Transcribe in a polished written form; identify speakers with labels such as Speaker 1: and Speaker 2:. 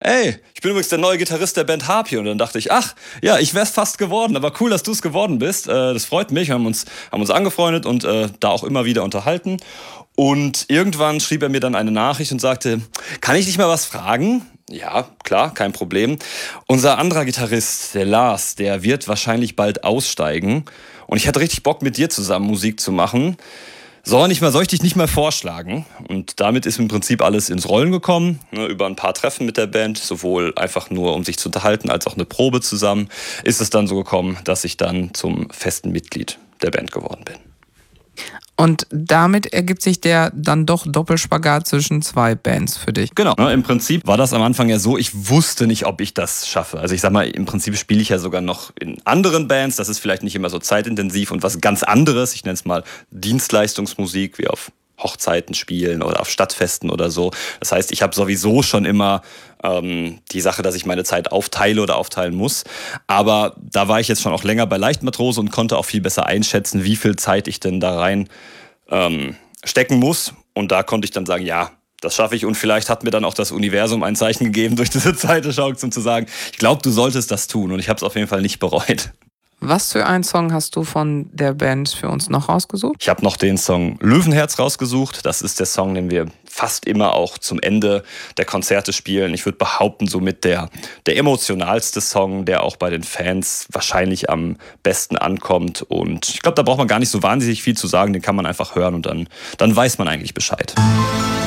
Speaker 1: ey, ich bin übrigens der neue Gitarrist der Band Harpy. Und dann dachte ich, ach, ja, ich wär's fast geworden, aber cool, dass du es geworden bist. Das freut mich, wir haben uns angefreundet und da auch immer wieder unterhalten. Und irgendwann schrieb er mir dann eine Nachricht und sagte, kann ich dich mal was fragen? Ja, klar, kein Problem. Unser anderer Gitarrist, der Lars, der wird wahrscheinlich bald aussteigen. Und ich hatte richtig Bock, mit dir zusammen Musik zu machen. Soll ich dich nicht mal vorschlagen? Und damit ist im Prinzip alles ins Rollen gekommen. Über ein paar Treffen mit der Band, sowohl einfach nur, um sich zu unterhalten, als auch eine Probe zusammen, ist es dann so gekommen, dass ich dann zum festen Mitglied der Band geworden bin.
Speaker 2: Und damit ergibt sich der dann doch Doppelspagat zwischen zwei Bands für dich.
Speaker 1: Genau. Im Prinzip war das am Anfang ja so, ich wusste nicht, ob ich das schaffe. Also ich sag mal, im Prinzip spiele ich ja sogar noch in anderen Bands. Das ist vielleicht nicht immer so zeitintensiv und was ganz anderes. Ich nenne es mal Dienstleistungsmusik, wie auf Hochzeiten spielen oder auf Stadtfesten oder so. Das heißt, ich habe sowieso schon immer die Sache, dass ich meine Zeit aufteile oder aufteilen muss. Aber da war ich jetzt schon auch länger bei Leichtmatrose und konnte auch viel besser einschätzen, wie viel Zeit ich denn da rein stecken muss. Und da konnte ich dann sagen, ja, das schaffe ich. Und vielleicht hat mir dann auch das Universum ein Zeichen gegeben durch diese Zeiteschau, um zu sagen, ich glaube, du solltest das tun. Und ich habe es auf jeden Fall nicht bereut.
Speaker 2: Was für einen Song hast du von der Band für uns noch rausgesucht?
Speaker 1: Ich habe noch den Song Löwenherz rausgesucht. Das ist der Song, den wir fast immer auch zum Ende der Konzerte spielen. Ich würde behaupten, somit der emotionalste Song, der auch bei den Fans wahrscheinlich am besten ankommt. Und ich glaube, da braucht man gar nicht so wahnsinnig viel zu sagen. Den kann man einfach hören und dann weiß man eigentlich Bescheid.